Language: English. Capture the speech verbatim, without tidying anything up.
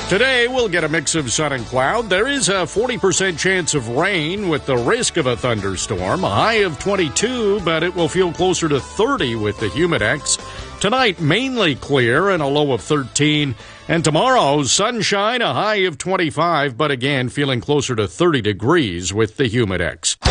Today, we'll get a mix of sun and cloud. There is a forty percent chance of rain with the risk of a thunderstorm. A high of twenty-two, but it will feel closer to thirty with the Humidex. Tonight, mainly clear and a low of thirteen. And tomorrow, sunshine, a high of twenty-five, but again, feeling closer to thirty degrees with the Humidex.